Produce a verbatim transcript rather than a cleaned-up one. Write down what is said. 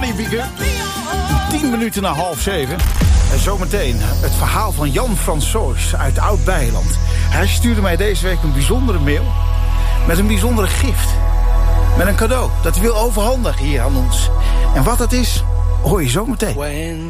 Wieke. Tien minuten na half zeven. En zometeen het verhaal van Jan Fransoos uit Oud-Beijerland. Hij stuurde mij deze week een bijzondere mail met een bijzondere gift. Met een cadeau dat hij wil overhandigen hier aan ons. En wat dat is, hoor je zometeen.